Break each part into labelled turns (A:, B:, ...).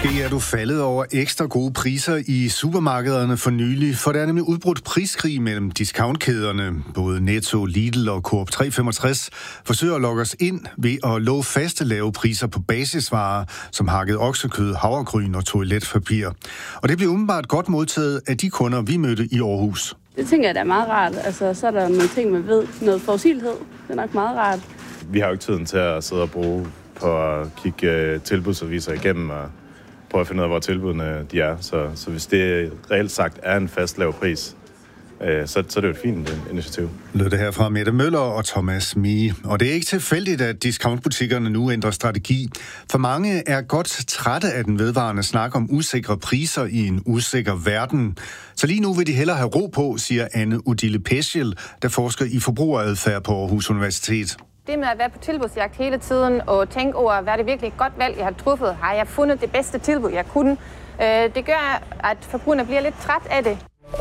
A: Måske er du faldet over ekstra gode priser i supermarkederne for nylig, for der er nemlig udbrudt priskrig mellem discountkæderne. Både Netto, Lidl og Coop 365 forsøger at lokke os ind ved at love faste lave priser på basisvarer, som hakket oksekød, havregryn og toiletpapir. Og det bliver umiddelbart godt modtaget af de kunder, vi mødte i Aarhus.
B: Det tænker jeg, der er meget rart. Altså, så er der nogle ting, man ved. Noget forudsigelighed. Det er nok meget rart.
C: Vi har jo ikke tiden til at sidde og bruge på at kigge tilbudsaviser igennem og prøve at finde ud af, hvor tilbudene de er. Så hvis det reelt sagt er en fast lav pris, så er det jo et fint initiativ.
A: Lød det her fra Mette Møller og Thomas Mie. Og det er ikke tilfældigt, at discountbutikkerne nu ændrer strategi. For mange er godt trætte af den vedvarende snak om usikre priser i en usikker verden. Så lige nu vil de hellere have ro på, siger Anne Odile Peschel, der forsker i forbrugeradfærd på Aarhus Universitet.
D: Det med at være på tilbudsjagt hele tiden og tænke over, hvad er det virkelig et godt valg, jeg har truffet? Har jeg fundet det bedste tilbud, jeg kunne? Det gør, at forbrugerne bliver lidt træt af det.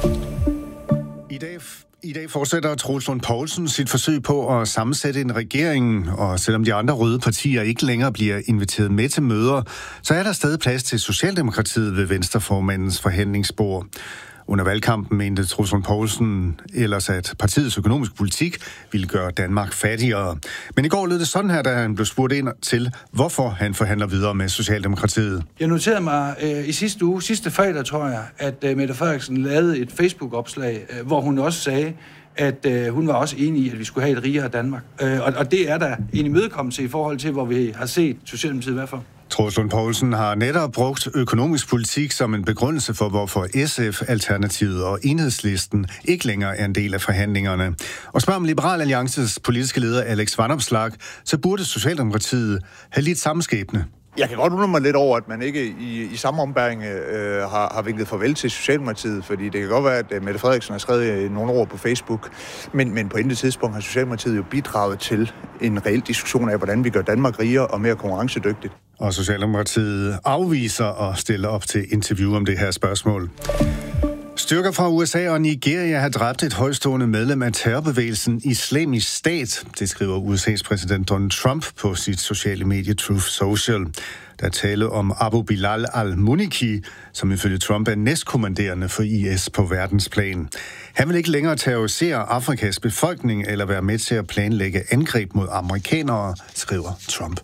A: I dag fortsætter Troels Lund Poulsen sit forsøg på at sammensætte en regering, og selvom de andre røde partier ikke længere bliver inviteret med til møder, så er der stadig plads til Socialdemokratiet ved Venstreformandens forhandlingsbord. Under valgkampen mente Troels Lund Poulsen ellers, at partiets økonomisk politik ville gøre Danmark fattigere. Men i går lød det sådan her, da han blev spurgt ind til, hvorfor han forhandler videre med Socialdemokratiet.
E: Jeg noterede mig i sidste fredag, tror jeg, at Mette Frederiksen lavede et Facebook-opslag, hvor hun også sagde, at hun var også enig i, at vi skulle have et rigere Danmark. Og det er der en imødekommelse i forhold til, hvor vi har set Socialdemokratiet i hvert fald.
A: Troels Lund Poulsen har netop brugt økonomisk politik som en begrundelse for, hvorfor SF, Alternativet og Enhedslisten ikke længere er en del af forhandlingerne. Og spørger om Liberal Alliances politiske leder Alex Vanopslagh, så burde Socialdemokratiet have lidt samme skæbne.
F: Jeg kan godt undre mig lidt over, at man ikke i samme ombæring har vinket farvel til Socialdemokratiet, fordi det kan godt være, at Mette Frederiksen har skrevet nogle ord på Facebook, men på intet tidspunkt har Socialdemokratiet jo bidraget til en reel diskussion af, hvordan vi gør Danmark rigere og mere konkurrencedygtigt.
A: Og Socialdemokratiet afviser at stille op til interview om det her spørgsmål. Styrker fra USA og Nigeria har dræbt et højstående medlem af terrorbevægelsen Islamisk Stat. Det skriver USA's præsident Donald Trump på sit sociale medie Truth Social. Der er tale om Abu Bilal al-Muniki, som ifølge Trump er næstkommanderende for IS på verdensplan. Han vil ikke længere terrorisere Afrikas befolkning eller være med til at planlægge angreb mod amerikanere, skriver Trump.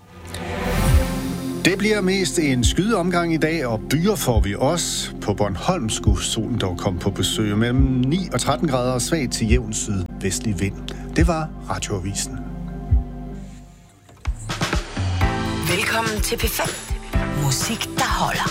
A: Det bliver mest en skydeomgang i dag, og byer får vi også. På Bornholm skulle solen dog komme på besøg mellem 9 og 13 grader og svag til jævn sydvestlig vind. Det var Radioavisen.
G: Velkommen til P5. Musik, der holder.